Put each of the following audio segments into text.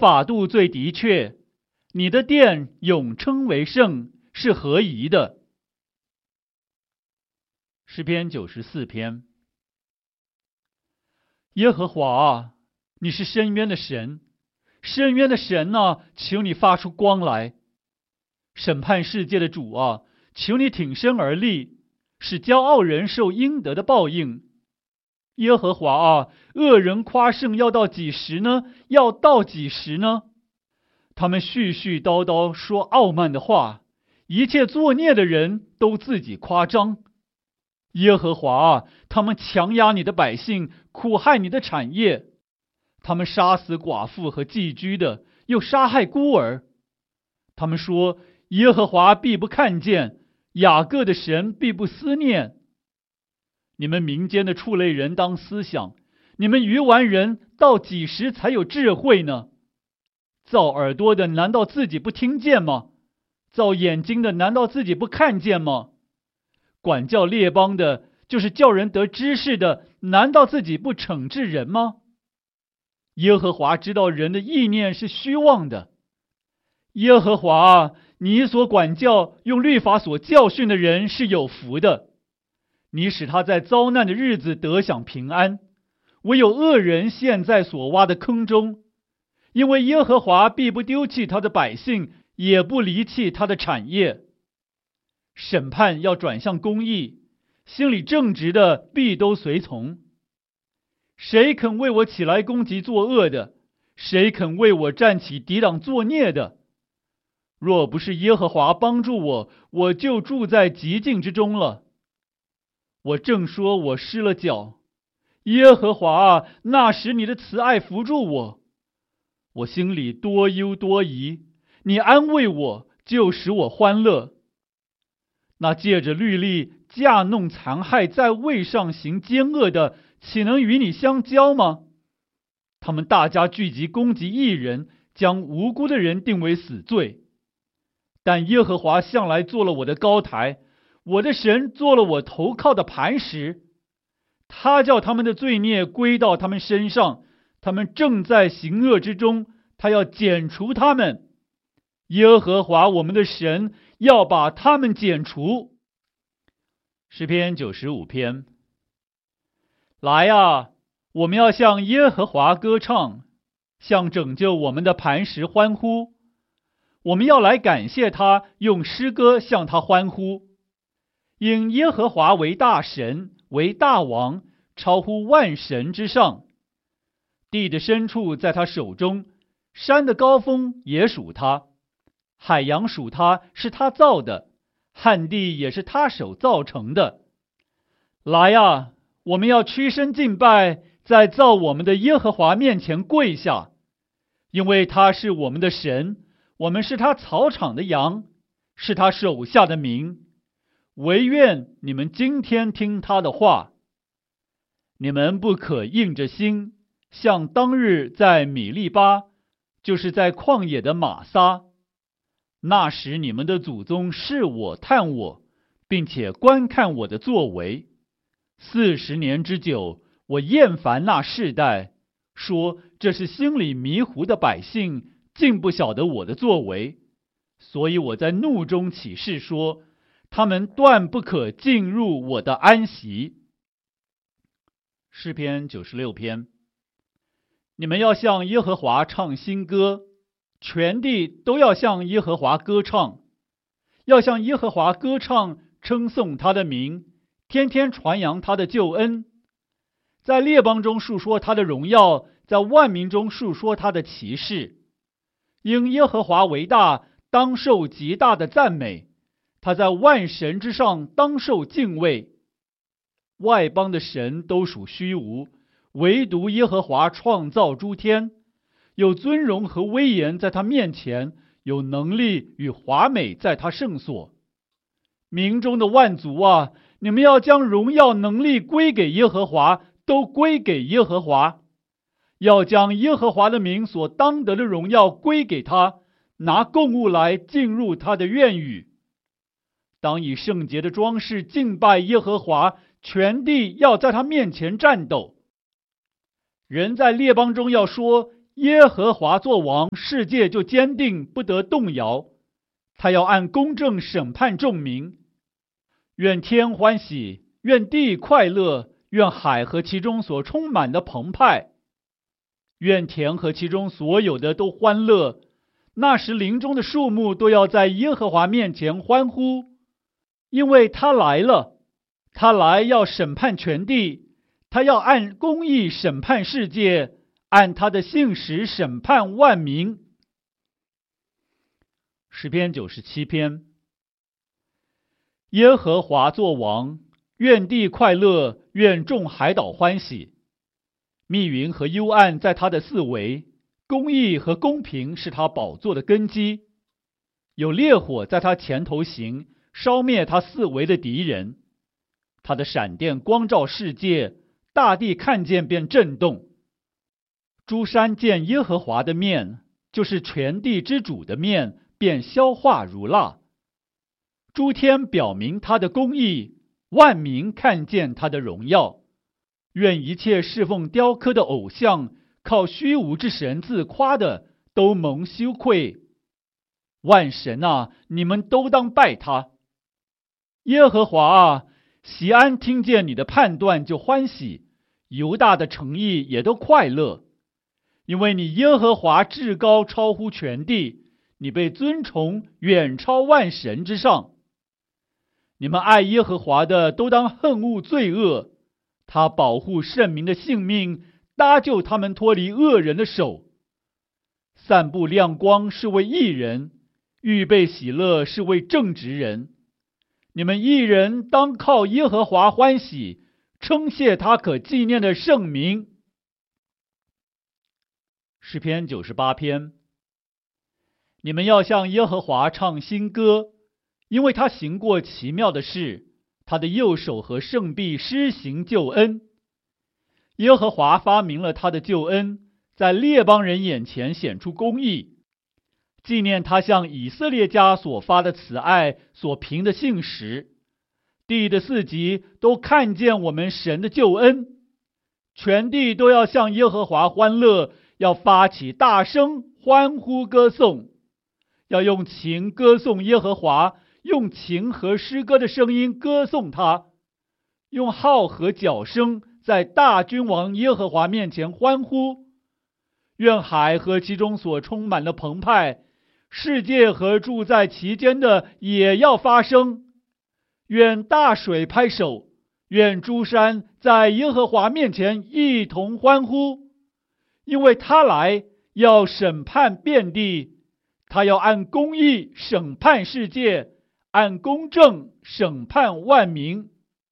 法度最的确，你的殿永称为圣，是合宜的。诗篇94篇。耶和华啊，你是深渊的神，深渊的神啊，求你发出光来。审判世界的主啊，求你挺身而立，使骄傲人受应得的报应。耶和华啊，恶人夸胜要到几时呢？要到几时呢？他们絮絮叨叨说傲慢的话，一切作孽的人都自己夸张。耶和华啊，他们强压你的百姓，苦害你的产业。他们杀死寡妇和寄居的，又杀害孤儿。他们说，耶和华必不看见，雅各的神必不思念。你们民间的畜类人当思想，你们愚顽人到几时才有智慧呢？造耳朵的难道自己不听见吗？造眼睛的难道自己不看见吗？管教列邦的，就是叫人得知识的，难道自己不惩治人吗？耶和华知道人的意念是虚妄的。耶和华啊，你所管教用律法所教训的人是有福的。你使他在遭难的日子得享平安，唯有恶人陷在所挖的坑中。因为耶和华必不丢弃他的百姓，也不离弃他的产业。审判要转向公义，心里正直的必都随从。谁肯为我起来攻击作恶的？谁肯为我站起抵挡作孽的？若不是耶和华帮助我，我就住在极境之中了。我正说我失了脚，耶和华啊，那时你的慈爱扶助我。我心里多忧多疑，你安慰我，就使我欢乐。那借着律例架弄残害，在位上行奸恶的，岂能与你相交吗？他们大家聚集攻击义人，将无辜的人定为死罪。但耶和华向来做了我的高台，我的神做了我投靠的磐石。他叫他们的罪孽归到他们身上，他们正在行恶之中，他要剪除他们。耶和华我们的神要把他们剪除。诗篇95篇。来啊，我们要向耶和华歌唱，向拯救我们的磐石欢呼。我们要来感谢他，用诗歌向他欢呼。因耶和华为大神，为大王，超乎万神之上。地的深处在他手中，山的高峰也属他。海洋属他，是他造的，旱地也是他手造成的。来啊，我们要屈身敬拜，在造我们的耶和华面前跪下，因为他是我们的神，我们是他草场的羊，是他手下的民。惟愿你们今天听他的话。你们不可硬着心，像当日在米利巴，就是在旷野的玛撒。那时你们的祖宗试我探我，并且观看我的作为。40年之久，我厌烦那世代，说这是心里迷糊的百姓，竟不晓得我的作为。所以我在怒中起誓说，他们断不可进入我的安息。诗篇96篇。你们要向耶和华唱新歌，全地都要向耶和华歌唱，要向耶和华歌唱，称颂他的名，天天传扬他的救恩，在列邦中述说他的荣耀，在万民中述说他的奇事。因耶和华为大，当受极大的赞美，他在万神之上，当受敬畏。外邦的神都属虚无，唯独耶和华创造诸天，有尊荣和威严在他面前，有能力与华美在他圣所。民中的万族啊，你们要将荣耀能力归给耶和华，都归给耶和华。要将耶和华的名所当得的荣耀归给他，拿供物来进入他的院宇。当以圣洁的装饰敬拜耶和华，全地要在他面前战斗。人在列邦中要说， 耶和华作王，世界就坚定，不得动摇。他要按公正审判众民。愿天欢喜，愿地快乐，愿海和其中所充满的澎湃，愿田和其中所有的都欢乐。那时林中的树木都要在耶和华面前欢呼，因为他来了。他来要审判全地，他要按公义审判世界，按他的信实审判万民。诗篇97篇。耶和华作王，愿地快乐，愿众海岛欢喜。密云和幽暗在他的四围，公义和公平是他宝座的根基。有烈火在他前头行，烧灭他四围的敌人。他的闪电光照世界，大地看见便震动。诸山见耶和华的面，就是全地之主的面，便消化如蜡。诸天表明他的公义，万民看见他的荣耀。愿一切侍奉雕刻的偶像，靠虚无之神自夸的，都蒙羞愧。万神啊，你们都当拜他。耶和华啊，锡安听见你的判断就欢喜，犹大的诚意也都快乐。因为你耶和华至高，超乎全地，你被尊崇，远超万神之上。你们爱耶和华的，都当恨恶罪恶。他保护圣民的性命，搭救他们脱离恶人的手。散布亮光是为义人，预备喜乐是为正直人。你们义人当靠耶和华欢喜，称谢他可纪念的圣名。诗篇98篇。你们要向耶和华唱新歌，因为他行过奇妙的事，他的右手和圣臂施行救恩。耶和华发明了他的救恩，在列邦人眼前显出公义，纪念他向以色列家所发的慈爱，所凭的信实。地的四极都看见我们神的救恩，全地都要向耶和华欢乐，要发起大声欢呼歌颂，要用琴歌颂耶和华，用琴和诗歌的声音歌颂他，用号和角声在大君王耶和华面前欢呼。愿海和其中所充满的澎湃，世界和住在其间的也要发声。愿大水拍手，愿诸山在耶和华面前一同欢呼，因为他来要审判遍地，他要按公义审判世界，按公正审判万民。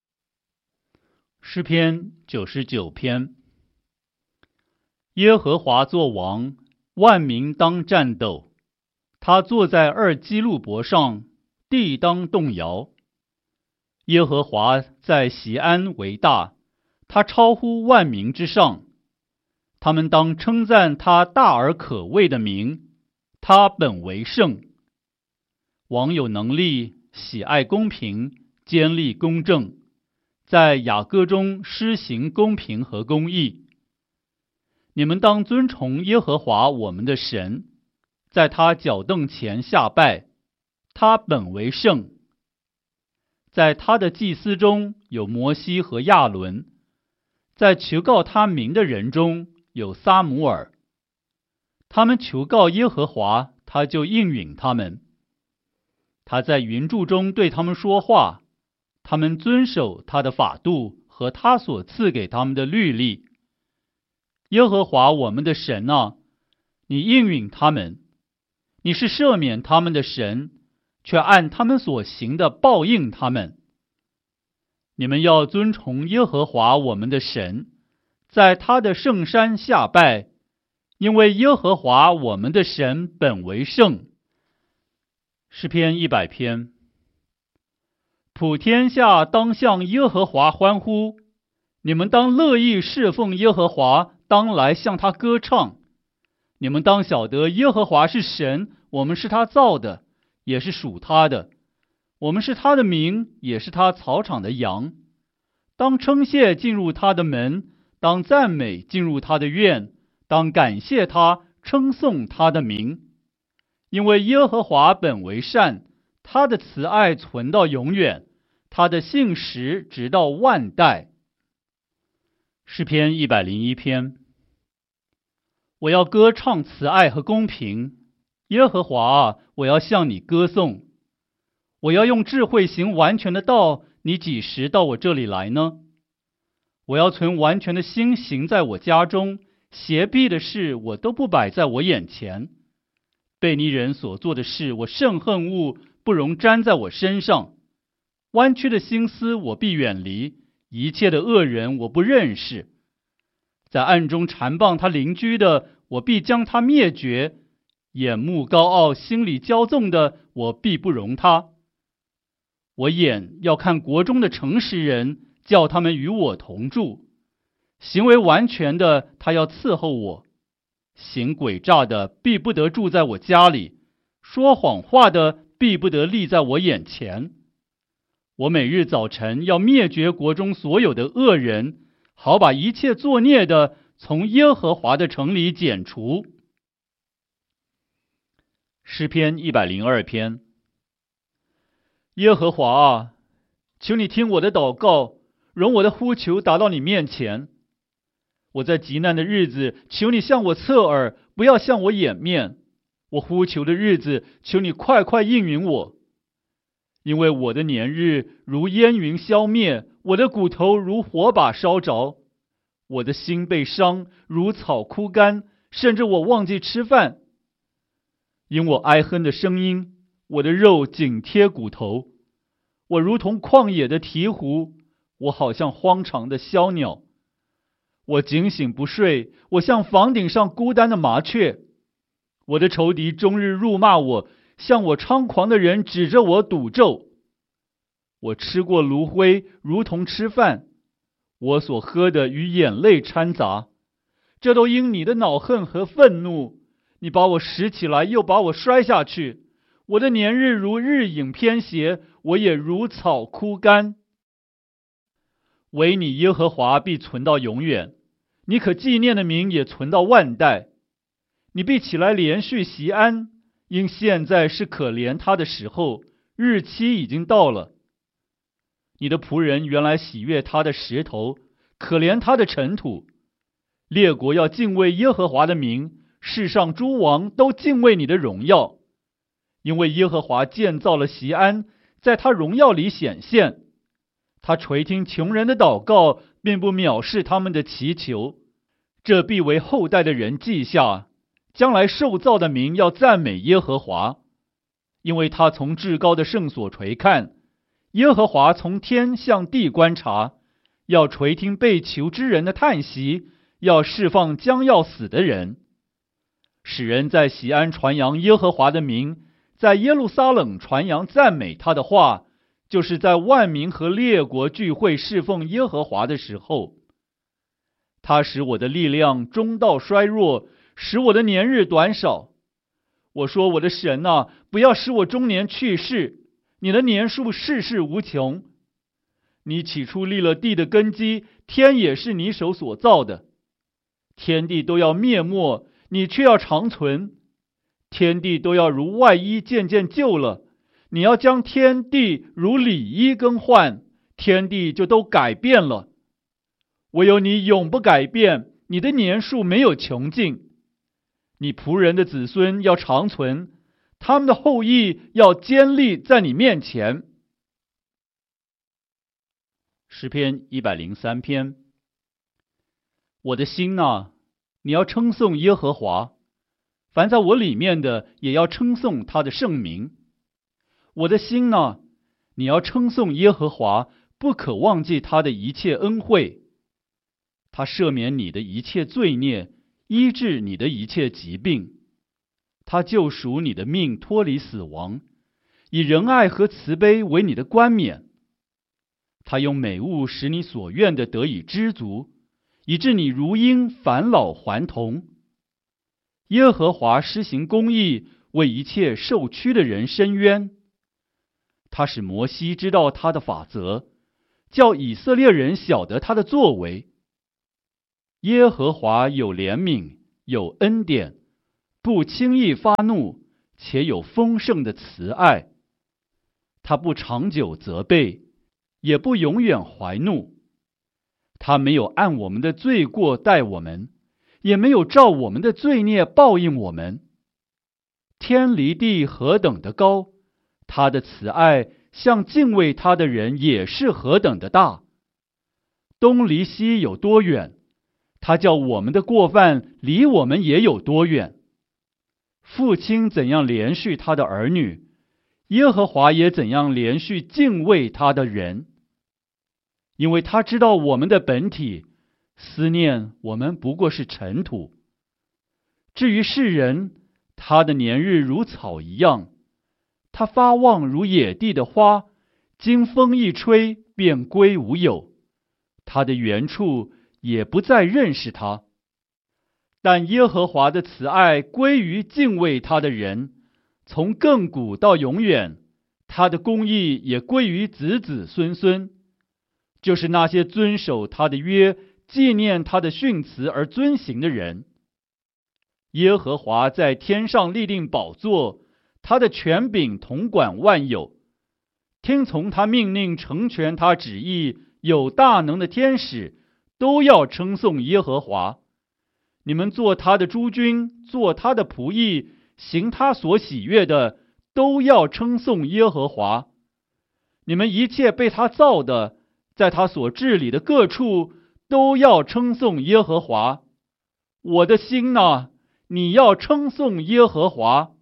诗篇99篇。耶和华作王，万民当战斗。他坐在二基路伯上，地当动摇。耶和华在锡安为大，他超乎万民之上。他们当称赞他大而可畏的名，他本为圣。王有能力，喜爱公平，坚立公正，在雅各中施行公平和公义。你们当尊崇耶和华我们的神，在他脚凳前下拜，他本为圣。在他的祭司中有摩西和亚伦，在求告他名的人中有撒母耳。他们求告耶和华，他就应允他们。他在云柱中对他们说话，他们遵守他的法度和他所赐给他们的律例。耶和华我们的神啊，你应允他们，你是赦免他们的神，却按他们所行的报应他们。你们要尊崇耶和华我们的神，在他的圣山下拜，因为耶和华我们的神本为圣。诗篇100篇。普天下当向耶和华欢呼，你们当乐意侍奉耶和华，当来向他歌唱。你们当晓得耶和华是神，我们是他造的，也是属他的。我们是他的民，也是他草场的羊。当称谢进入他的门，当赞美进入他的院， 当感谢他，称颂他的名，因为耶和华本为善，他的慈爱存到永远，他的信实直到万代。诗篇101篇。我要歌唱慈爱和公平，耶和华啊，我要向你歌颂。我要用智慧行完全的道，你几时到我这里来呢？我要存完全的心行在我家中，邪僻的事我都不摆在我眼前。悖逆人所做的事，我甚恨恶，不容沾在我身上。弯曲的心思我必远离，一切的恶人我不认识。在暗中缠棒他邻居的，我必将他灭绝；眼目高傲、心里骄纵的，我必不容他。我眼要看国中的诚实人，叫他们与我同住。行为完全的，他要伺候我；行诡诈的，必不得住在我家里；说谎话的，必不得立在我眼前。我每日早晨要灭绝国中所有的恶人，好把一切作孽的从耶和华的城里剪除。诗篇102篇。耶和华啊，求你听我的祷告，容我的呼求达到你面前。我在极难的日子，求你向我侧耳，不要向我掩面。我呼求的日子，求你快快应允我。因为我的年日如烟云消灭，我的骨头如火把烧着，我的心被伤，如草枯干，甚至我忘记吃饭。因我哀哼的声音，我的肉紧贴骨头，我如同旷野的鹈鹕，我好像荒场的枭鸟。我警醒不睡，我像房顶上孤单的麻雀。我的仇敌终日辱骂我，向我猖狂的人指着我赌咒。我吃过炉灰，如同吃饭，我所喝的与眼泪掺杂，这都因你的恼恨和愤怒。你把我拾起来，又把我摔下去。我的年日如日影偏斜，我也如草枯干。唯你耶和华必存到永远，你可纪念的名也存到万代。你必起来连续锡安，因现在是可怜他的时候，日期已经到了。你的仆人原来喜悦他的石头，可怜他的尘土。列国要敬畏耶和华的名，世上诸王都敬畏你的荣耀。因为耶和华建造了锡安，在他荣耀里显现。他垂听穷人的祷告，并不藐视他们的祈求。这必为后代的人记下，将来受造的民要赞美耶和华。因为他从至高的圣所垂看，耶和华从天向地观察，要垂听被囚之人的叹息，要释放将要死的人，使人在锡安传扬耶和华的名，在耶路撒冷传扬赞美他的话，就是在万民和列国聚会侍奉耶和华的时候。他使我的力量中道衰弱，使我的年日短少。我说，我的神啊，不要使我中年去世，你的年数世世无穷。你起初立了地的根基，天也是你手所造的。天地都要灭没，你却要长存。天地都要如外衣渐渐旧了，你要将天地如里衣更换，天地就都改变了。唯有你永不改变，你的年数没有穷尽。你仆人的子孙要长存，他们的后裔要坚立在你面前。诗篇103篇。我的心啊，你要称颂耶和华，凡在我里面的也要称颂他的圣名。我的心啊，你要称颂耶和华，不可忘记他的一切恩惠。他赦免你的一切罪孽，医治你的一切疾病。他救赎你的命脱离死亡，以仁爱和慈悲为你的冠冕。他用美物使你所愿的得以知足，以致你如婴返老还童。耶和华施行公义，为一切受屈的人伸冤。他使摩西知道他的法则，叫以色列人晓得他的作为。耶和华有怜悯， 有恩典，不轻易发怒，且有丰盛的慈爱。他不长久责备，也不永远怀怒。他没有按我们的罪过待我们，也没有照我们的罪孽报应我们。天离地何等的高，他的慈爱向敬畏他的人也是何等的大。东离西有多远，他叫我们的过犯离我们也有多远。父亲怎样连续他的儿女，耶和华也怎样连续敬畏他的人。因为他知道我们的本体，思念我们不过是尘土。至于世人，他的年日如草一样，他发旺如野地的花，经风一吹便归无有，他的原处也不再认识他。但耶和华的慈爱归于敬畏他的人，从亘古到永远，他的公义也归于子子孙孙，就是那些遵守他的约，纪念他的训词而遵行的人。耶和华在天上立定宝座，他的权柄统管万有。听从他命令，成全他旨意，有大能的天使都要称颂耶和华。你们做他的诸军，做他的仆役，行他所喜悦的，都要称颂耶和华。你们一切被他造的，在他所治理的各处，都要称颂耶和华。我的心哪，你要称颂耶和华。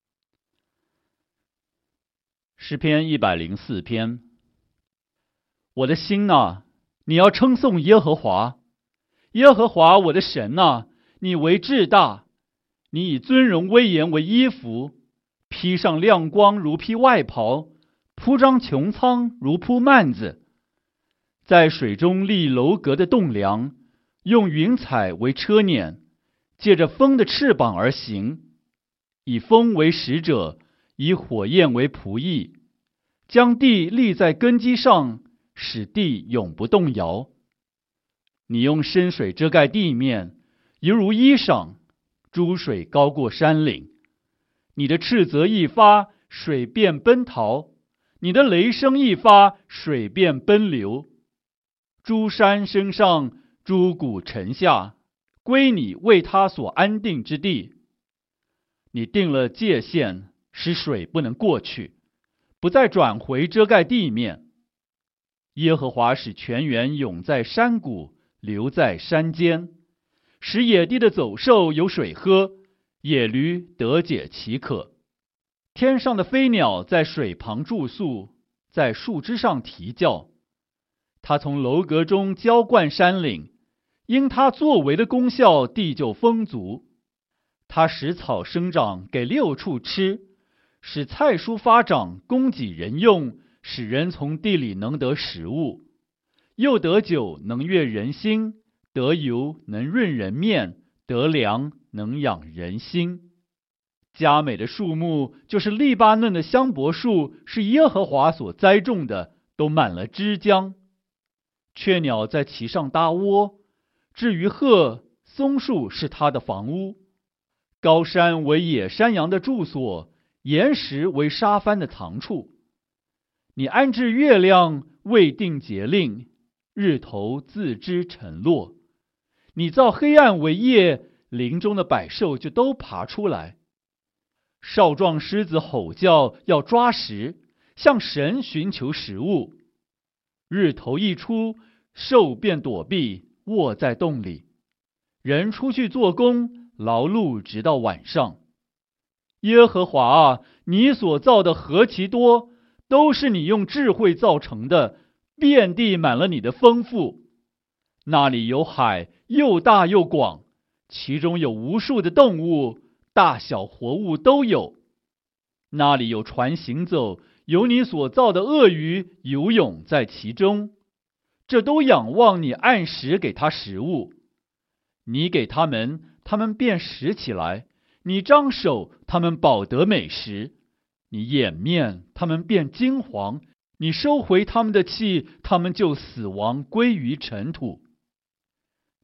诗篇104篇。我的心哪，你要称颂耶和华。耶和华我的神哪，你为至大，你以尊荣威严为衣服，披上亮光如披外袍，铺张穹苍如铺幔子。在水中立楼阁的栋梁，用云彩为车辇，借着风的翅膀而行，以风为使者，以火焰为仆役，将地立在根基上，使地永不动摇。你用深水遮盖地面，犹如衣裳，诸水高过山岭。你的斥责一发，水便奔逃；你的雷声一发，水便奔流。诸山升上，诸谷沉下，归你为他所安定之地。你定了界限，使水不能过去，不再转回遮盖地面。耶和华使泉源涌在山谷，流在山间，使野地的走兽有水喝，野驴得解其渴。天上的飞鸟在水旁住宿，在树枝上啼叫。他从楼阁中浇灌山岭，因他作为的功效，地就丰足。他使草生长，给六畜吃，使菜蔬发长，供给人用，使人从地里能得食物。又得酒，能悦人心；得油，能润人面；得粮，能养人心。佳美的树木，就是利巴嫩的香柏树，是耶和华所栽种的，都满了枝浆。雀鸟在其上搭窝，至于鹤，松树是它的房屋。高山为野山羊的住所，岩石为沙帆的藏处。你安置月亮，未定节令，日头自知沉落。你造黑暗为夜，林中的百兽就都爬出来。少壮狮子吼叫，要抓食，向神寻求食物。日头一出，兽便躲避，卧在洞里。人出去做工，劳碌直到晚上。耶和华啊，你所造的何其多，都是你用智慧造成的，遍地满了你的丰富。那里有海，又大又广，其中有无数的动物，大小活物都有。那里有船行走，有你所造的鳄鱼游泳在其中。这都仰望你按时给它食物。你给他们，他们便食起来；你张手，他们饱得美食；你掩面，他们便惊惶；你收回他们的气，他们就死亡，归于尘土。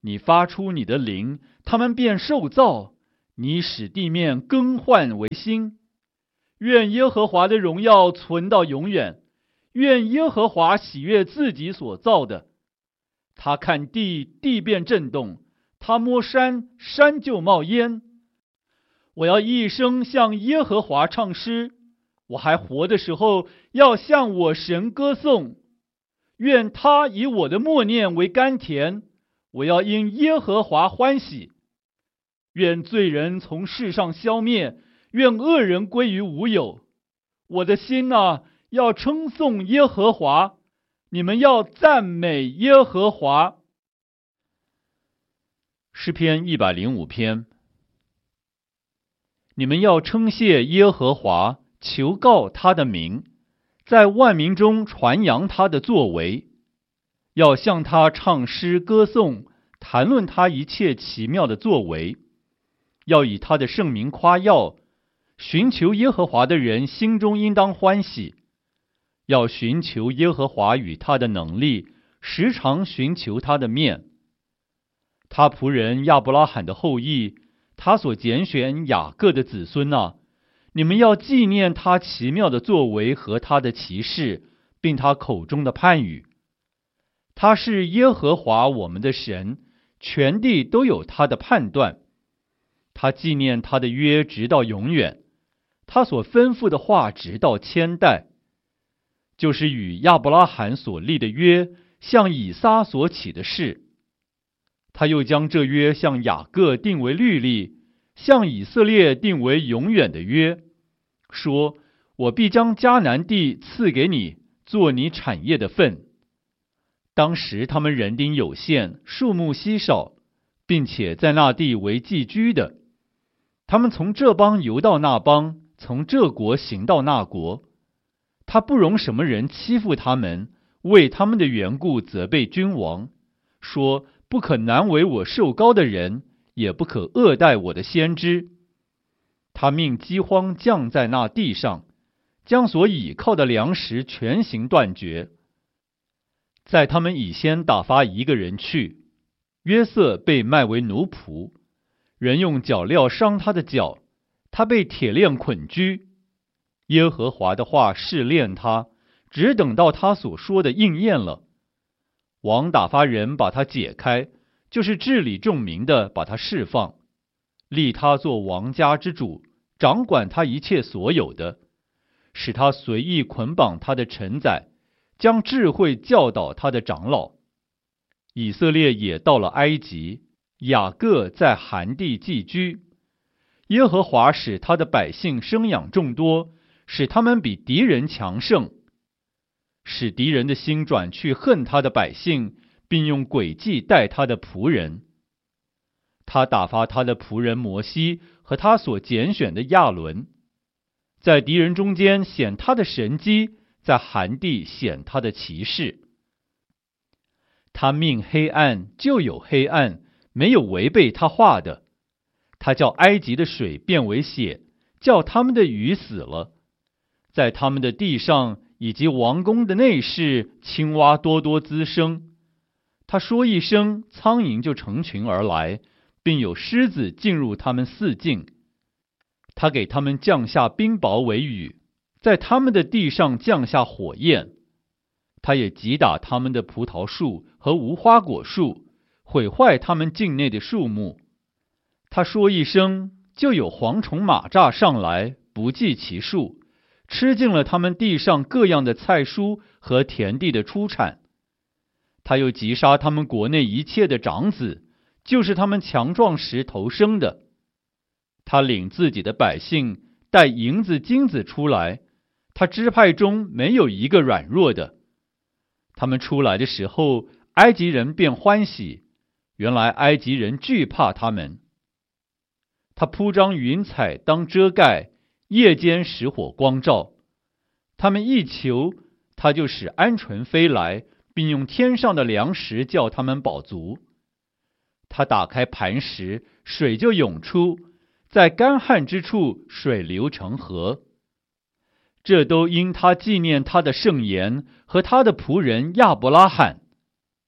你发出你的灵，他们便受造，你使地面更换为新。愿耶和华的荣耀存到永远，愿耶和华喜悦自己所造的。他看地，地便震动；他摸山，山就冒烟。我要一生向耶和华唱诗，我还活的时候，要向我神歌颂。愿他以我的默念为甘甜，我要因耶和华欢喜。愿罪人从世上消灭，愿恶人归于无有。我的心啊，要称颂耶和华，你们要赞美耶和华。诗篇105篇。你们要称谢耶和华，求告他的名，在万民中传扬他的作为，要向他唱诗歌颂，谈论他一切奇妙的作为，要以他的圣名夸耀。寻求耶和华的人心中应当欢喜，要寻求耶和华与他的能力，时常寻求他的面。他仆人亚伯拉罕的后裔，他所拣选雅各的子孙啊，你们要纪念他奇妙的作为和他的奇事，并他口中的判语。他是耶和华我们的神，全地都有他的判断。他纪念他的约直到永远，他所吩咐的话直到千代，就是与亚伯拉罕所立的约，向以撒所起的誓。他又将这约向雅各定为律例，向以色列定为永远的约，说：我必将迦南地赐给你，做你产业的份。当时他们人丁有限，数目稀少，并且在那地为寄居的。他们从这邦游到那邦，从这国行到那国。他不容什么人欺负他们，为他们的缘故责备君王，说：不可难为我受膏的人，也不可恶待我的先知。他命饥荒降在那地上，将所倚靠的粮食全行断绝。在他们以先打发一个人去，约瑟被卖为奴仆，人用脚镣伤他的脚，他被铁链捆拘。耶和华的话试炼他，只等到他所说的应验了。王打发人把他解开，就是治理众民的，把他释放，立他做王家之主，掌管他一切所有的，使他随意捆绑他的臣宰，将智慧教导他的长老。以色列也到了埃及，雅各在含地寄居。耶和华使他的百姓生养众多，使他们比敌人强盛，使敌人的心转去恨他的百姓，并用诡计待他的仆人。他打发他的仆人摩西和他所拣选的亚伦，在敌人中间显他的神迹，在含地显他的奇事。他命黑暗，就有黑暗，没有违背他话的。他叫埃及的水变为血，叫他们的鱼死了。在他们的地上以及王宫的内室，青蛙多多滋生。他说一声，苍蝇就成群而来，并有狮子进入他们四境。他给他们降下冰雹为雨，在他们的地上降下火焰。他也击打他们的葡萄树和无花果树，毁坏他们境内的树木。他说一声，就有蝗虫蚂蚱上来，不计其数，吃尽了他们地上各样的菜蔬和田地的出产。他又击杀他们国内一切的长子，就是他们强壮时头生的。他领自己的百姓带银子金子出来，他支派中没有一个软弱的。他们出来的时候，埃及人便欢喜，原来埃及人惧怕他们。他铺张云彩当遮盖，夜间使火光照。他们一求，他就使鹌鹑飞来，并用天上的粮食叫他们饱足。他打开磐石，水就涌出，在干旱之处，水流成河。这都因他纪念他的圣言和他的仆人亚伯拉罕。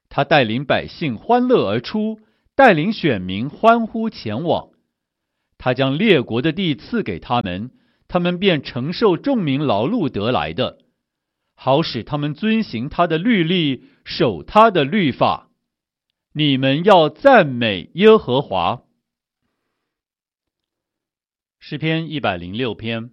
他带领百姓欢乐而出，带领选民欢呼前往。他将列国的地赐给他们，他们便承受众民劳碌得来的，好使他们遵行他的律例，守他的律法。你们要赞美耶和华。诗篇106篇。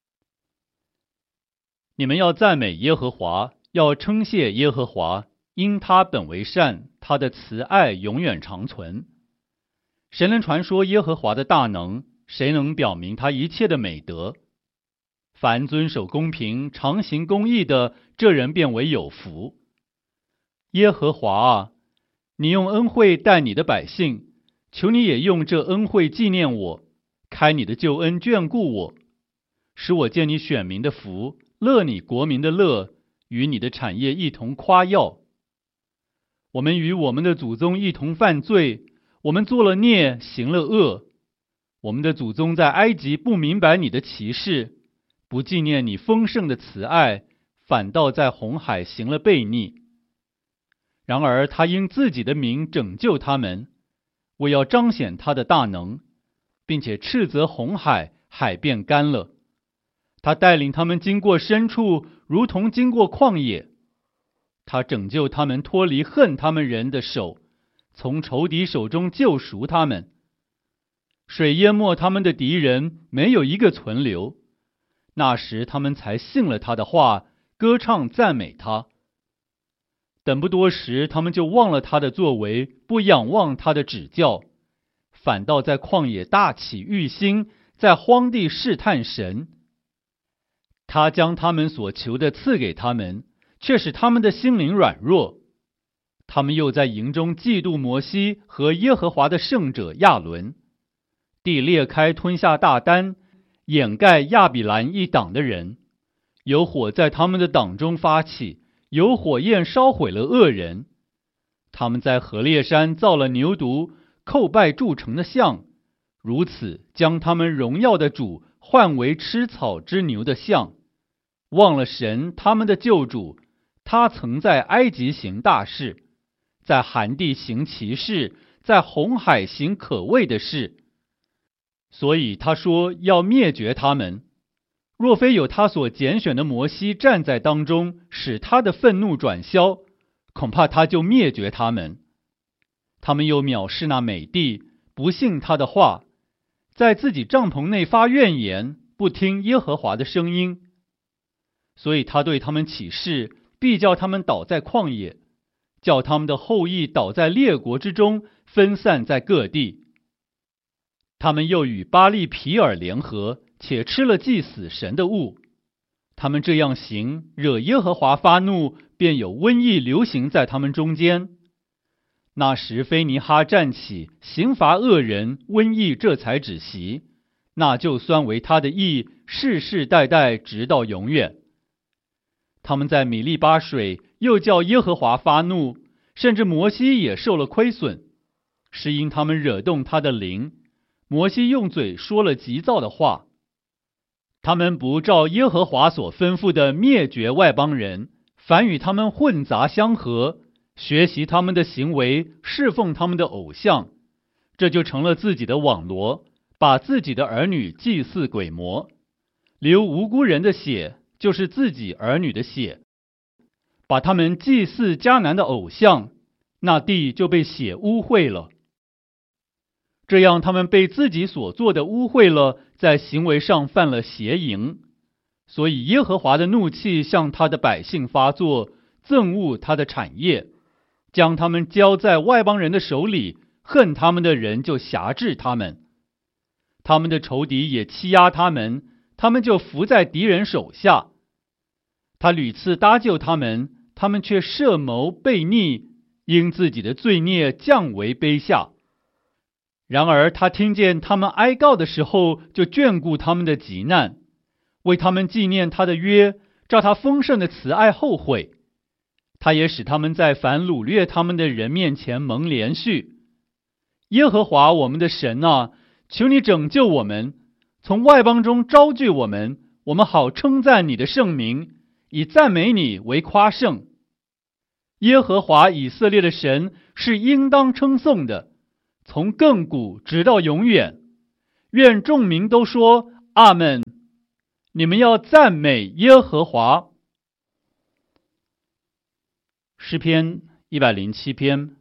你们要赞美耶和华，要称谢耶和华，因他本为善，他的慈爱永远长存。谁能传说耶和华的大能？谁能表明他一切的美德？凡遵守公平、常行公义的，这人便为有福。耶和华啊，你用恩惠待你的百姓，求你也用这恩惠纪念我，开你的救恩眷顾我，使我见你选民的福，乐你国民的乐，与你的产业一同夸耀。我们与我们的祖宗一同犯罪，我们做了孽，行了恶。我们的祖宗在埃及不明白你的奇事，不纪念你丰盛的慈爱，反倒在红海行了悖逆。然而他因自己的名拯救他们，为要彰显他的大能，并且斥责红海，海便干了。他带领他们经过深处，如同经过旷野。他拯救他们脱离恨他们人的手，从仇敌手中救赎他们。水淹没他们的敌人，没有一个存留。那时他们才信了他的话，歌唱赞美他。等不多时，他们就忘了他的作为，不仰望他的指教，反倒在旷野大起欲心，在荒地试探神。他将他们所求的赐给他们，却使他们的心灵软弱。他们又在营中嫉妒摩西和耶和华的圣者亚伦。地裂开吞下大丹，掩盖亚比兰一党的人。有火在他们的党中发起，有火焰烧毁了恶人。他们在何烈山造了牛犊，叩拜铸成的像，如此将他们荣耀的主换为吃草之牛的像，忘了神他们的救主。他曾在埃及行大事，在寒地行奇事，在红海行可畏的事。所以他说要灭绝他们，若非有他所拣选的摩西站在当中，使他的愤怒转消，恐怕他就灭绝他们。他们又藐视那美地，不信他的话，在自己帐篷内发怨言，不听耶和华的声音。所以他对他们起誓，必叫他们倒在旷野，叫他们的后裔倒在列国之中，分散在各地。他们又与巴力毗尔联合，且吃了祭死神的物。他们这样行，惹耶和华发怒，便有瘟疫流行在他们中间。那时菲尼哈站起，刑罚恶人，瘟疫这才止息。那就算为他的义，世世代代直到永远。他们在米利巴水，又叫耶和华发怒，甚至摩西也受了亏损，是因他们惹动他的灵。摩西用嘴说了急躁的话。他们不照耶和华所吩咐的灭绝外邦人，反与他们混杂相合，学习他们的行为，侍奉他们的偶像，这就成了自己的网罗，把自己的儿女祭祀鬼魔，流无辜人的血，就是自己儿女的血，把他们祭祀迦南的偶像，那地就被血污秽了。这样他们被自己所做的污秽了，在行为上犯了邪淫，所以耶和华的怒气向他的百姓发作，憎恶他的产业，将他们交在外邦人的手里，恨他们的人就辖制他们。他们的仇敌也欺压他们，他们就伏在敌人手下。他屡次搭救他们，他们却设谋悖逆，因自己的罪孽降为卑下。然而他听见他们哀告的时候，就眷顾他们的急难，为他们纪念他的约，照他丰盛的慈爱后悔。他也使他们在凡掳掠他们的人面前蒙连续。耶和华我们的神啊，求你拯救我们，从外邦中招聚我们，我们好称赞你的圣名，以赞美你为夸胜。 耶和华以色列的神是应当称颂的，从亘古直到永远。愿众民都说阿们。你们要赞美耶和华。诗篇107篇。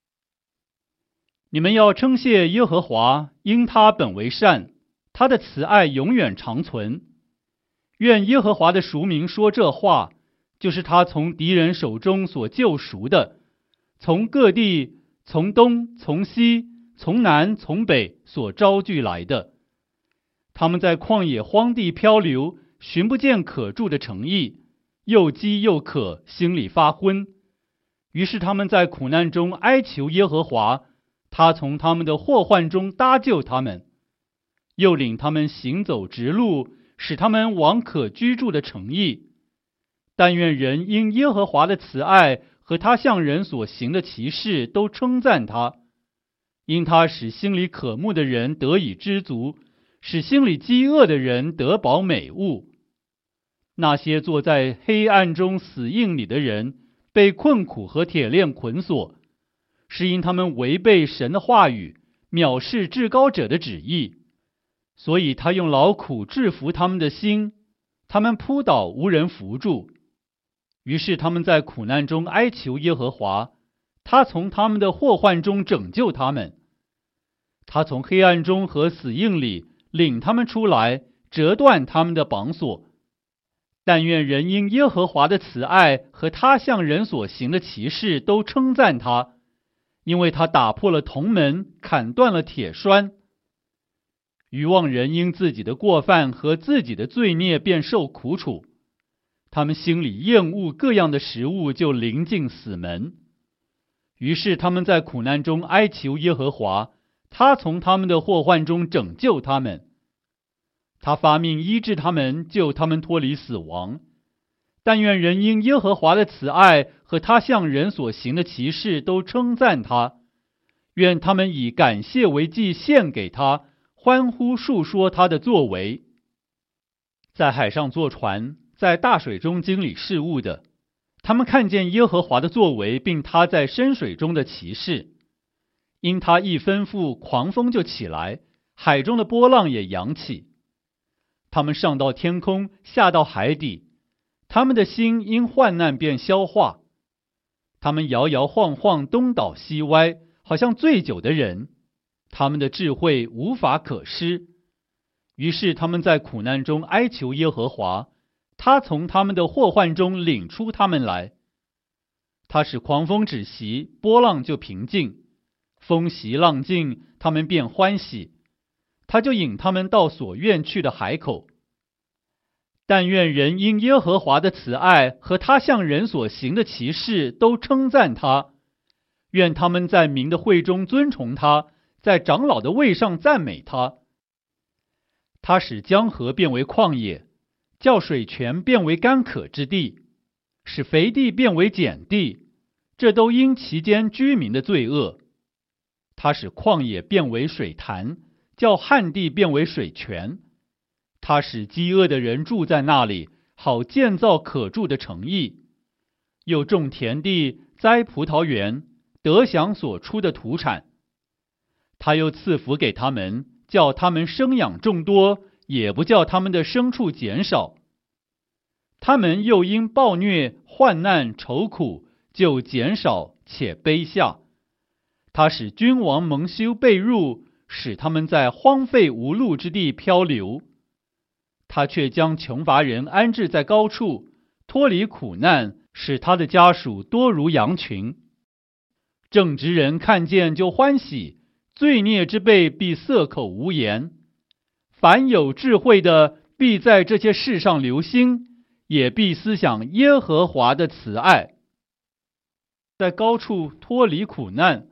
你们要称谢耶和华，因他本为善，他的慈爱永远长存。愿耶和华的赎民说这话，就是他从敌人手中所救赎的，从各地，从东，从西，从南，从北所招聚来的。他们在旷野荒地漂流，寻不见可住的城邑，又饥又渴，心里发昏。于是他们在苦难中哀求耶和华，他从他们的祸患中搭救他们，又领他们行走直路，使他们往可居住的城邑。但愿人因耶和华的慈爱和他向人所行的奇事都称赞他，因他使心里渴慕的人得以知足，使心里饥饿的人得饱美物。那些坐在黑暗中死荫里的人，被困苦和铁链捆锁，是因他们违背神的话语，藐视至高者的旨意。所以他用劳苦制服他们的心，他们扑倒无人扶助。于是他们在苦难中哀求耶和华，他从他们的祸患中拯救他们。他从黑暗中和死荫里领他们出来，折断他们的绑索。但愿人因耶和华的慈爱和他向人所行的奇事都称赞他，因为他打破了铜门，砍断了铁栓。愚妄人因自己的过犯和自己的罪孽便受苦楚，他们心里厌恶各样的食物，就临近死门。于是他们在苦难中哀求耶和华，他从他们的祸患中拯救他们。他发命医治他们，救他们脱离死亡。但愿人因耶和华的慈爱和他向人所行的奇事都称赞他，愿他们以感谢为祭献给他，欢呼述说他的作为。在海上坐船，在大水中经理事务的，他们看见耶和华的作为，并他在深水中的奇事。因他一吩咐，狂风就起来，海中的波浪也扬起。他们上到天空，下到海底，他们的心因患难便消化。他们摇摇晃晃，东倒西歪，好像醉酒的人，他们的智慧无法可施。于是他们在苦难中哀求耶和华，他从他们的祸患中领出他们来。他使狂风止息，波浪就平静，风息浪静，他们便欢喜。他就引他们到所愿去的海口。但愿人因耶和华的慈爱和他向人所行的奇事都称赞他，愿他们在民的会中尊崇他，在长老的位上赞美他。他使江河变为旷野，叫水泉变为干渴之地，使肥地变为碱地，这都因其间居民的罪恶。他使旷野变为水潭，叫旱地变为水泉。他使饥饿的人住在那里，好建造可住的城邑。又种田地，栽葡萄园，得享所出的土产。他又赐福给他们，叫他们生养众多，也不叫他们的牲畜减少。他们又因暴虐、患难、愁苦，就减少且卑下。他使君王蒙羞被辱，使他们在荒废无路之地漂流。他却将穷乏人安置在高处，脱离苦难，使他的家属多如羊群。正直人看见就欢喜，罪孽之辈必塞口无言。凡有智慧的，必在这些事上留心，也必思想耶和华的慈爱。在高处脱离苦难。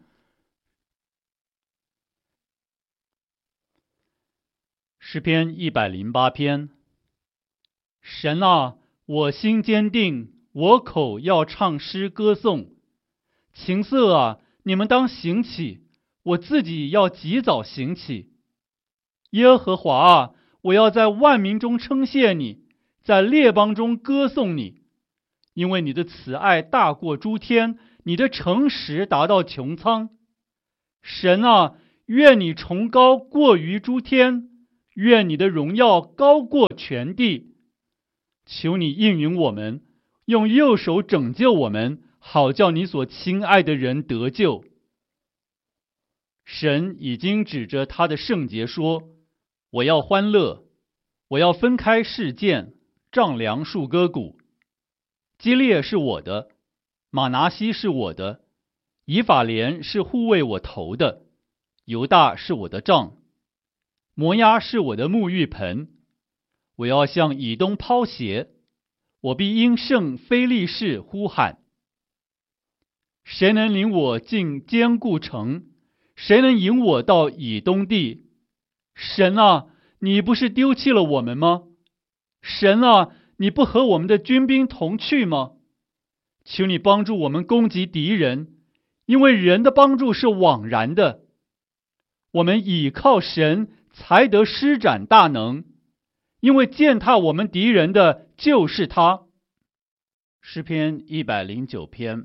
诗篇108篇。神啊，我心坚定，我口要唱诗歌颂。琴瑟啊，你们当醒起，我自己要及早醒起。耶和华啊，我要在万民中称谢你，在列邦中歌颂你。 因为你的慈爱大过诸天，你的诚实达到穹苍。神啊，愿你崇高过于诸天，愿你的荣耀高过全地。求你应允我们，用右手拯救我们，好叫你所亲爱的人得救。神已经指着他的圣洁说，我要欢乐，我要分开示剑，丈量树割谷。基列是我的，马拿西是我的，以法莲是护卫我头的，犹大是我的杖，摩押是我的沐浴盆。我要向以东抛鞋，我必因圣非利士呼喊。谁能领我进坚固城？谁能引我到以东地？神啊，你不是丢弃了我们吗？神啊，你不和我们的军兵同去吗？求你帮助我们攻击敌人，因为人的帮助是枉然的。我们倚靠神，才得施展大能，因为践踏我们敌人的就是他。诗篇109篇。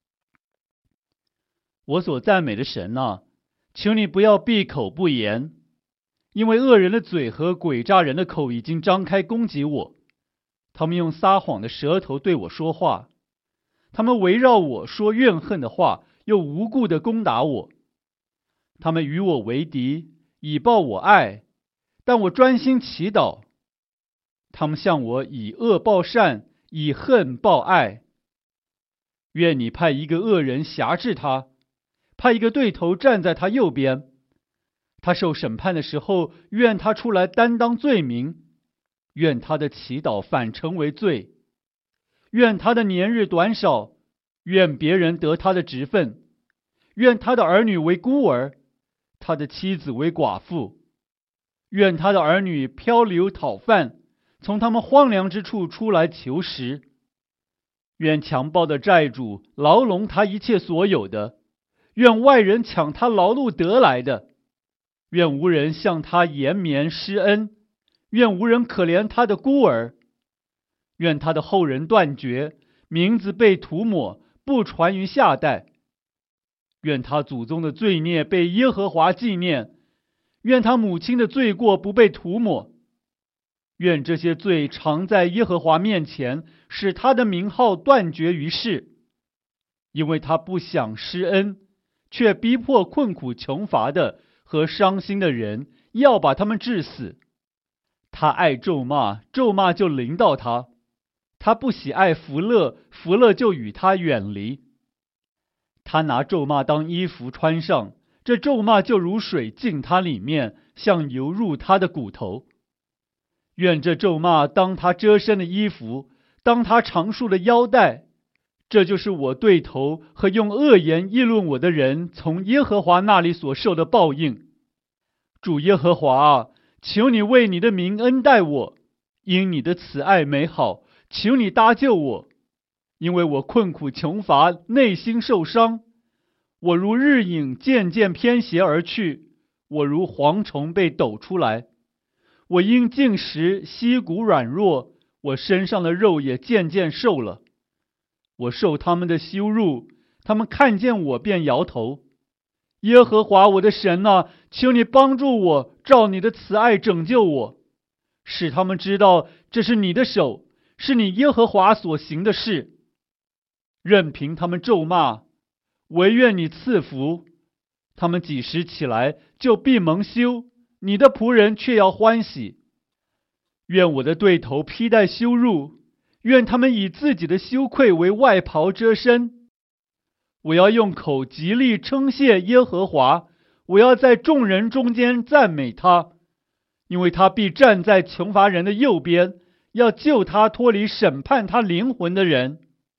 我所赞美的神啊，求你不要闭口不言，因为恶人的嘴和诡诈人的口已经张开攻击我。他们用撒谎的舌头对我说话，他们围绕我说怨恨的话，又无故的攻打我。他们与我为敌，以报我爱，但我专心祈祷。他们向我以恶报善，以恨报爱。愿你派一个恶人辖制他，派一个对头站在他右边。他受审判的时候，愿他出来担当罪名，愿他的祈祷反成为罪，愿他的年日短少，愿别人得他的职分，愿他的儿女为孤儿，他的妻子为寡妇，愿他的儿女漂流讨饭，从他们荒凉之处出来求食。愿强暴的债主牢笼他一切所有的，愿外人抢他劳碌得来的，愿无人向他延绵施恩，愿无人可怜他的孤儿，愿他的后人断绝，名字被涂抹，不传于下代。愿他祖宗的罪孽被耶和华纪念，愿他母亲的罪过不被涂抹。愿这些罪常在耶和华面前，使他的名号断绝于世。因为他不想施恩，却逼迫困苦穷乏的和伤心的人，要把他们治死。他爱咒骂，咒骂就临到他；他不喜爱福乐，福乐就与他远离。他拿咒骂当衣服穿上，这咒骂就如水进他里面，像油入他的骨头。愿这咒骂当他遮身的衣服，当他长束的腰带。这就是我对头和用恶言议论我的人从耶和华那里所受的报应。主耶和华啊，求你为你的名恩待我，因你的慈爱美好，求你搭救我。因为我困苦穷乏，内心受伤，我如日影渐渐偏斜而去，我如蝗虫被抖出来。我因进食膝骨软弱，我身上的肉也渐渐瘦了。我受他们的羞辱，他们看见我便摇头。耶和华我的神啊，求你帮助我，照你的慈爱拯救我，使他们知道这是你的手，是你耶和华所行的事。任凭他们咒骂，惟愿你赐福。他们几时起来，就必蒙羞，你的仆人却要欢喜。愿我的对头披戴羞辱，愿他们以自己的羞愧为外袍遮身。我要用口极力称谢耶和华，我要在众人中间赞美他，因为他必站在穷乏人的右边，要救他脱离审判他灵魂的人。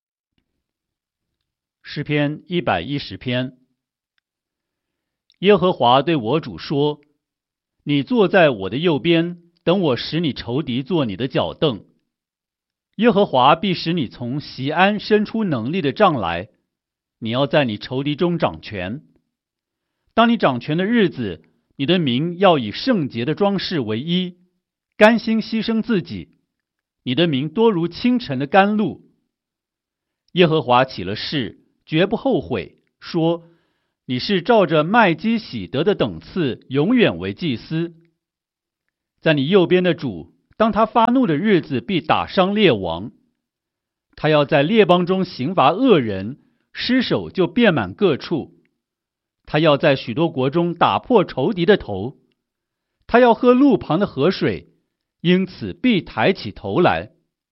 诗篇110篇。耶和华对我主说，你坐在我的右边，等我使你仇敌做你的脚凳。耶和华必使你从锡安伸出能力的杖来，你要在你仇敌中掌权。当你掌权的日子，你的名要以圣洁的装饰为衣，甘心牺牲自己。你的名多如清晨的甘露。 耶和华起了誓，绝不后悔，说：你是照着麦基洗德的等次，永远为祭司。在你右边的主，当他发怒的日子，必打伤列王。他要在列邦中刑罚恶人，尸首就遍满各处。他要在许多国中打破仇敌的头。他要喝路旁的河水，因此必抬起头来。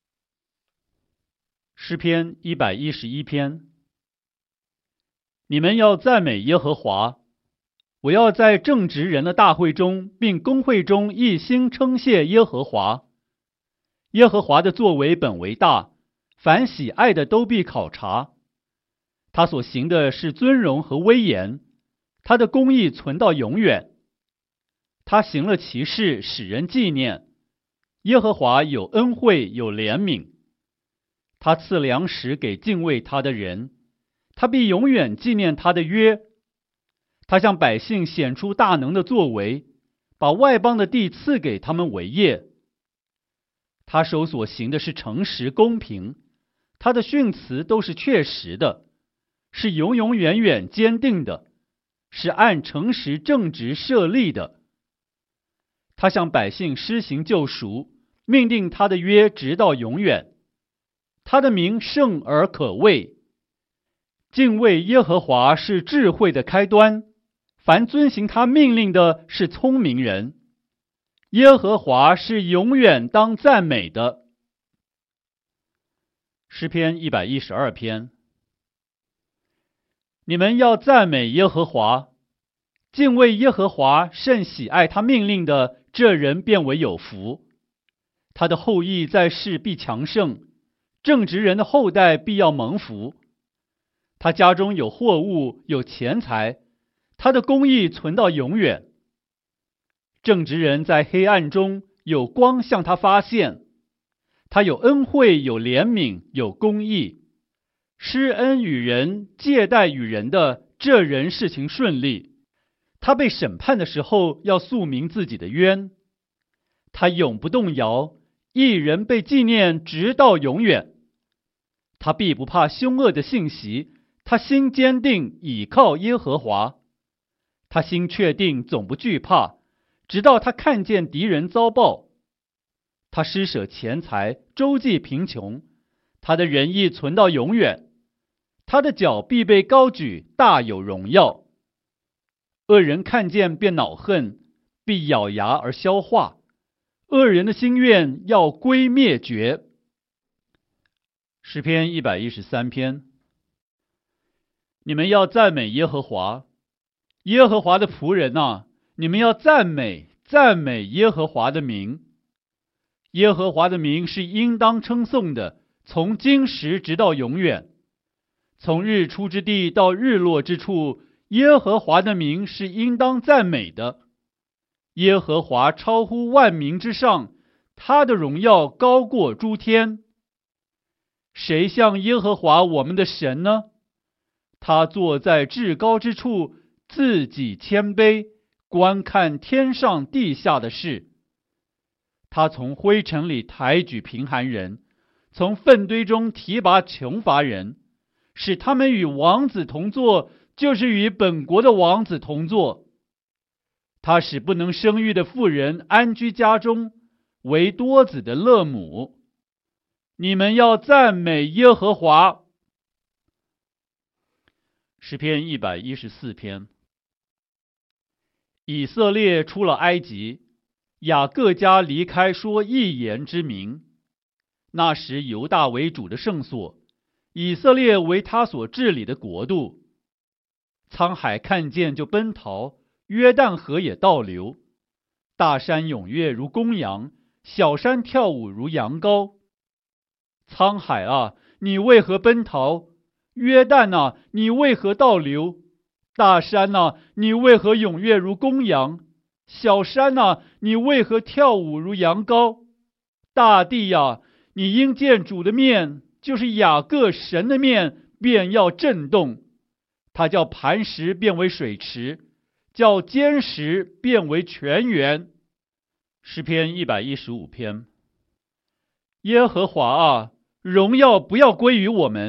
诗篇111篇。你们要赞美耶和华，我要在正直人的大会中，并公会中一心称谢耶和华。耶和华的作为本为大，凡喜爱的都必考察。他所行的是尊荣和威严，他的公义存到永远。他行了奇事，使人纪念。耶和华有恩惠，有怜悯。他赐粮食给敬畏他的人，他必永远纪念他的约。他向百姓显出大能的作为，把外邦的地赐给他们为业。他手所行的是诚实公平，他的训词都是确实的，是永永远远坚定的，是按诚实正直设立的。他向百姓施行救赎，命定他的约直到永远。他的名圣而可畏。敬畏耶和华是智慧的开端，凡遵行他命令的是聪明人。耶和华是永远当赞美的。诗篇112篇。你们要赞美耶和华，敬畏耶和华，甚喜爱他命令的，这人便为有福。他的后裔在世必强盛，正直人的后代必要蒙福。他家中有货物，有钱财，他的公义存到永远。正直人在黑暗中有光向他发现，他有恩惠，有怜悯，有公义，施恩与人，借贷与人的，这人事情顺利。他被审判的时候，要诉明自己的冤。他永不动摇，一人被纪念直到永远。他必不怕凶恶的信息，他心坚定，倚靠耶和华。他心确定，总不惧怕，直到他看见敌人遭报。他施舍钱财，周济贫穷，他的仁义存到永远。他的脚必被高举，大有荣耀。恶人看见便恼恨，必咬牙而消化。恶人的心愿要归灭绝。诗篇113篇。你们要赞美耶和华，耶和华的仆人啊，你们要赞美耶和华的名。耶和华的名是应当称颂的，从今时直到永远。从日出之地到日落之处，耶和华的名是应当赞美的。耶和华超乎万民之上，他的荣耀高过诸天。谁像耶和华我们的神呢？他坐在至高之处，自己谦卑，观看天上地下的事。他从灰尘里抬举贫寒人，从粪堆中提拔穷乏人，使他们与王子同坐，就是与本国的王子同坐。他使不能生育的妇人安居家中，为多子的乐母。你们要赞美耶和华。诗篇114篇。以色列出了埃及，雅各家离开说一言之名。那时犹大为主的圣所，以色列为他所治理的国度。沧海看见就奔逃，约旦河也倒流。大山踊跃如公羊，小山跳舞如羊羔。沧海啊，你为何奔逃？约旦啊，你为何倒流？大山啊，你为何踊跃如公羊？小山啊，你为何跳舞如羊羔？大地啊，你因见主的面，就是雅各神的面，便要震动。他叫磐石变为水池，叫坚石变为泉源。诗篇115篇。耶和华啊，荣耀不要归于我们，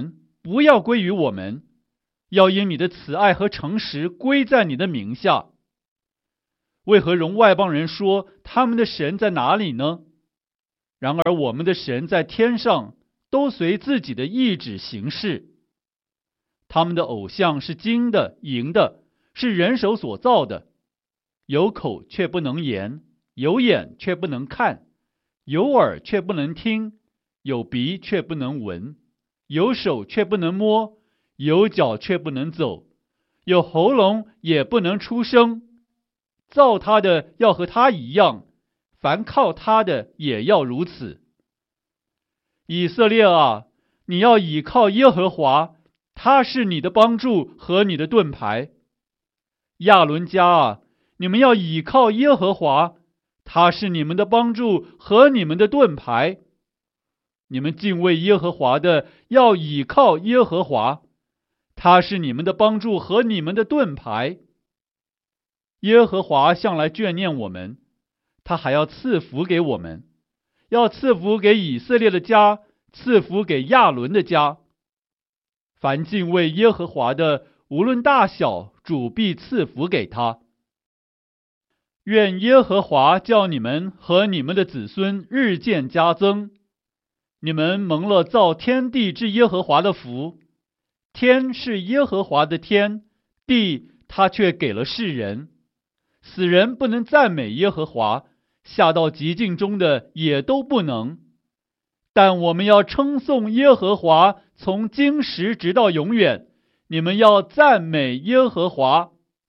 不要归于我们，要因你的慈爱和诚实归在你的名下。为何容外邦人说他们的神在哪里呢？然而我们的神在天上，都随自己的意志行事。他们的偶像是金的、银的，是人手所造的，有口却不能言，有眼却不能看，有耳却不能听，有鼻却不能闻，有手却不能摸，有脚却不能走，有喉咙也不能出声。造他的要和他一样，凡靠他的也要如此。以色列啊，你要倚靠耶和华，他是你的帮助和你的盾牌。亚伦家啊，你们要倚靠耶和华，他是你们的帮助和你们的盾牌。你们敬畏耶和华的，要倚靠耶和华，他是你们的帮助和你们的盾牌。耶和华向来眷念我们，他还要赐福给我们，要赐福给以色列的家，赐福给亚伦的家。凡敬畏耶和华的，无论大小，主必赐福给他。愿耶和华叫你们和你们的子孙日渐加增。你们蒙了造天地之耶和华的福。天是耶和华的天，地他却给了世人。死人不能赞美耶和华，下到极境中的也都不能。但我们要称颂耶和华，从今时直到永远。你们要赞美耶和华。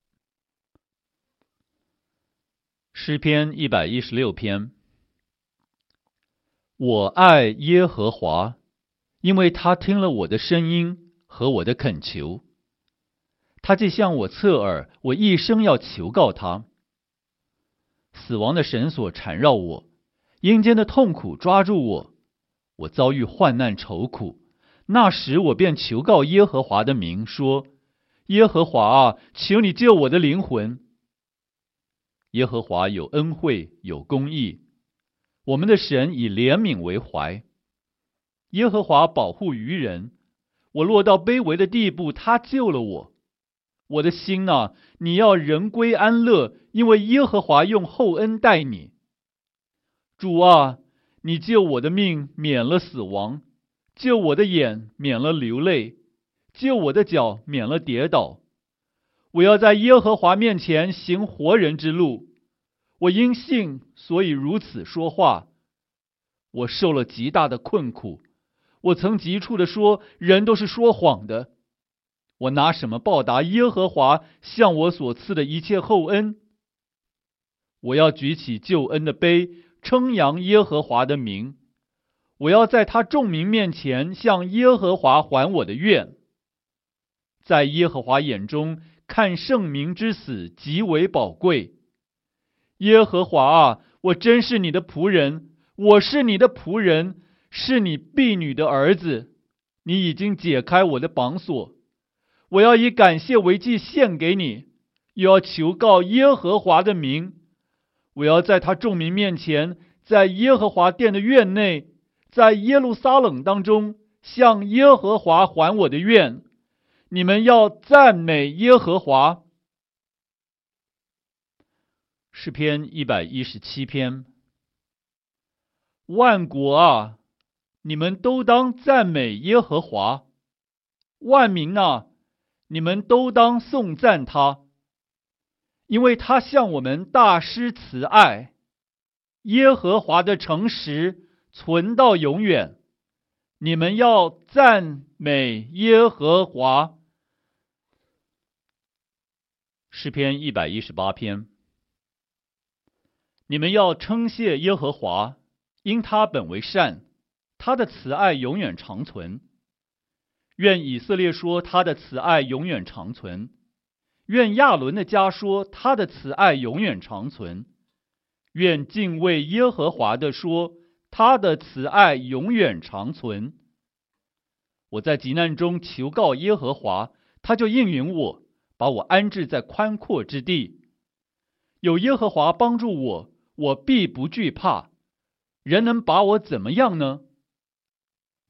诗篇116篇。我爱耶和华，因为他听了我的声音和我的恳求。他既向我侧耳，我一生要求告他。死亡的绳索缠绕我，阴间的痛苦抓住我，我遭遇患难愁苦。那时我便求告耶和华的名，说：耶和华啊，求你救我的灵魂。耶和华有恩惠，有公义，我们的神以怜悯为怀。耶和华保护愚人，我落到卑微的地步，他救了我。我的心啊，你要人归安乐，因为耶和华用厚恩待你。主啊，你救我的命免了死亡，救我的眼免了流泪，救我的脚免了跌倒。我要在耶和华面前行活人之路。我因信，所以如此说话。我受了极大的困苦，我曾急促地说，人都是说谎的。我拿什么报答耶和华向我所赐的一切厚恩？我要举起救恩的杯，称扬耶和华的名。我要在他众民面前向耶和华还我的愿。在耶和华眼中，看圣民之死极为宝贵。耶和华啊，我真是你的仆人，我是你的仆人，是你婢女的儿子。你已经解开我的绑锁。我要以感谢为祭献给你，又要求告耶和华的名。我要在他众民面前，在耶和华殿的院内，在耶路撒冷当中，向耶和华还我的愿。你们要赞美耶和华。诗篇117篇。万国啊，你们都当赞美耶和华；万民啊，你们都当颂赞他，因为他向我们大施慈爱。耶和华的诚实存到永远。你们要赞美耶和华。诗篇118篇。你们要称谢耶和华，因他本为善，他的慈爱永远长存。愿以色列说他的慈爱永远长存，愿亚伦的家说他的慈爱永远长存，愿敬畏耶和华的说他的慈爱永远长存。我在急难中求告耶和华，他就应允我，把我安置在宽阔之地。有耶和华帮助我，我必不惧怕。人能把我怎么样呢？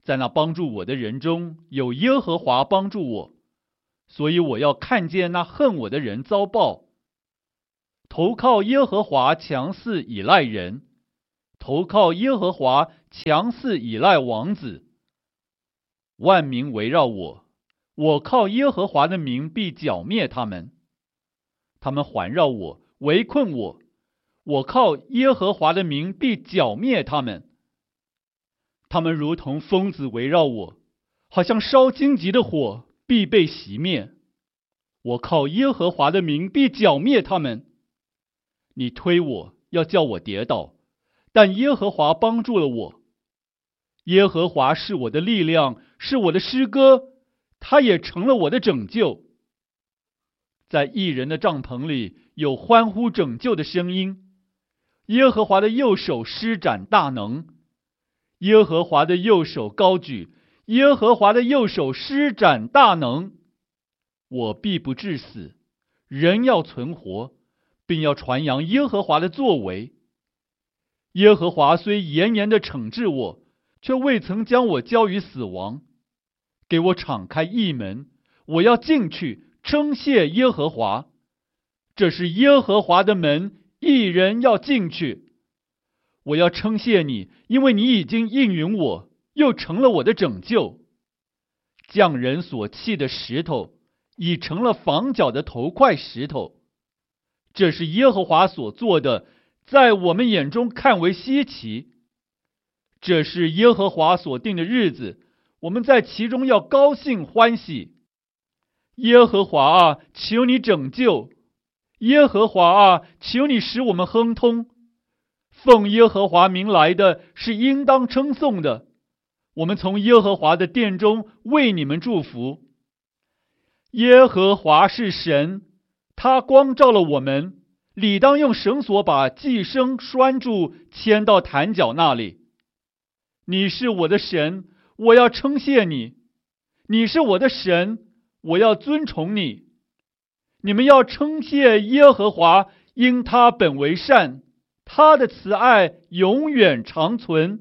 在那帮助我的人中有耶和华帮助我，所以我要看见那恨我的人遭报。投靠耶和华强似倚赖人，投靠耶和华强似倚赖王子。万民围绕我，我靠耶和华的名必剿灭他们。他们环绕我，围困我，我靠耶和华的名必剿灭他们。他们如同疯子围绕我，好像烧荆棘的火，必被熄灭。我靠耶和华的名必剿灭他们。你推我，要叫我跌倒，但耶和华帮助了我。耶和华是我的力量，是我的诗歌，他也成了我的拯救。在义人的帐篷里有欢呼拯救的声音。耶和华的右手施展大能，耶和华的右手高举，耶和华的右手施展大能。我必不致死，人要存活，并要传扬耶和华的作为。耶和华虽严严地惩治我，却未曾将我交于死亡。给我敞开义门，我要进去称谢耶和华。这是耶和华的门，义人要进去。我要称谢你，因为你已经应允我，又成了我的拯救。匠人所砌的石头，已成了房角的头块石头。这是耶和华所做的，在我们眼中看为稀奇。这是耶和华所定的日子，我们在其中要高兴欢喜。耶和华啊，求你拯救；耶和华啊，求你使我们亨通。奉耶和华名来的是应当称颂的，我们从耶和华的殿中为你们祝福。耶和华是神，他光照了我们，理当用绳索把寄生拴住，牵到坛角那里。你是我的神，我要称谢你；你是我的神，我要尊崇你。你们要称谢耶和华，因他本为善，他的慈爱永远长存。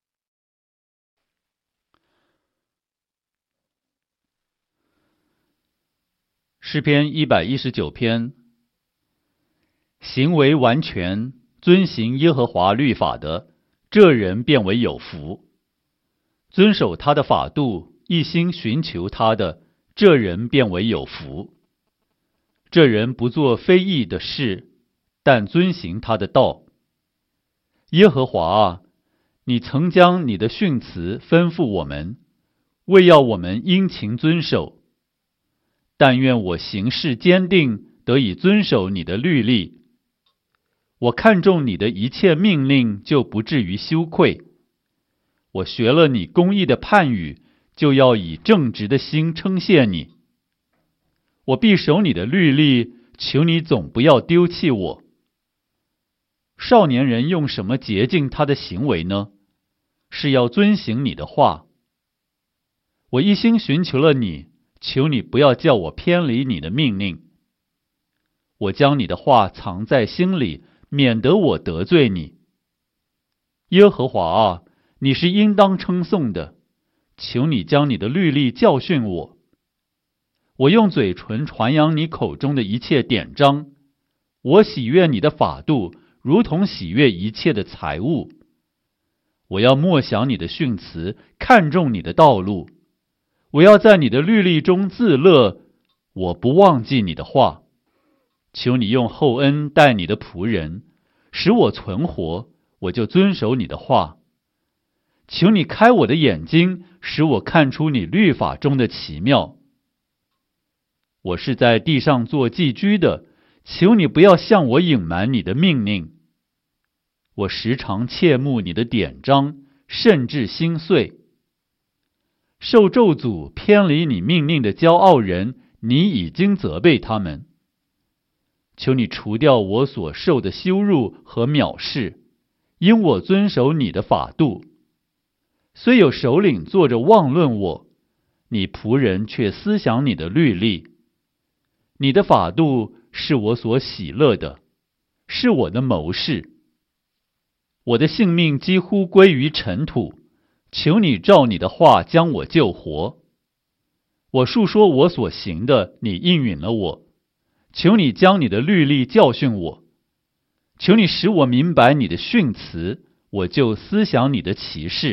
诗篇119篇。行为完全，遵行耶和华律法的，这人便为有福。遵守他的法度，一心寻求他的，这人便为有福。这人不做非义的事，但遵行他的道。耶和华啊，你曾将你的训词吩咐我们，为要我们殷勤遵守。但愿我行事坚定，得以遵守你的律例。我看重你的一切命令，就不至于羞愧。我学了你公义的判语，就要以正直的心称谢你。我必守你的律例，求你总不要丢弃我。少年人用什么洁净他的行为呢？是要遵行你的话。我一心寻求了你，求你不要叫我偏离你的命令。我将你的话藏在心里，免得我得罪你。耶和华啊，你是应当称颂的，求你将你的律例教训我。我用嘴唇传扬你口中的一切典章，我喜悦你的法度，如同喜悦一切的财物。我要默想你的训词，看重你的道路。我要在你的律例中自乐，我不忘记你的话。求你用厚恩待你的仆人，使我存活，我就遵守你的话。求你开我的眼睛，使我看出你律法中的奇妙。我是在地上做寄居的，求你不要向我隐瞒你的命令。我时常切慕你的典章，甚至心碎。受咒诅偏离你命令的骄傲人，你已经责备他们。求你除掉我所受的羞辱和藐视，因我遵守你的法度。虽有首领坐着妄论我，你仆人却思想你的律例。你的法度是我所喜乐的，是我的谋士。我的性命几乎归于尘土， 求你照你的话将我救活。我述说我所行的，你应允了我。求你将你的律例教训我，求你使我明白你的训词，我就思想你的奇事。